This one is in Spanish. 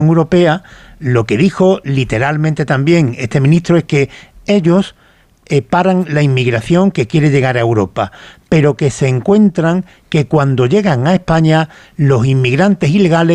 Europea, lo que dijo literalmente también este ministro es que ellos paran la inmigración que quiere llegar a Europa, pero que se encuentran que cuando llegan a España los inmigrantes ilegales